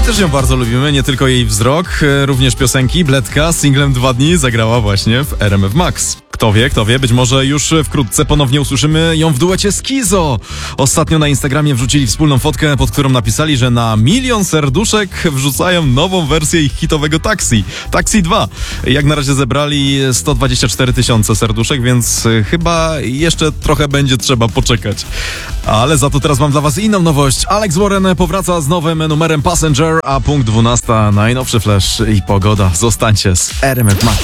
też ją bardzo lubimy, nie tylko jej wzrok, również piosenki. Bledka z singlem 2 dni zagrała właśnie w RMF Max. Kto wie, być może już wkrótce ponownie usłyszymy ją w duecie z Kizo. Ostatnio na Instagramie wrzucili wspólną fotkę, pod którą napisali, że na 1 000 000 serduszek wrzucają nową wersję ich hitowego Taxi. Taxi 2. Jak na razie zebrali 124 000 serduszek, więc chyba jeszcze trochę będzie trzeba poczekać. Ale za to teraz mam dla was inną nowość. Alex Warren powraca z nowym numerem Passenger, a punkt 12. Najnowszy flash i pogoda. Zostańcie z RMF Max.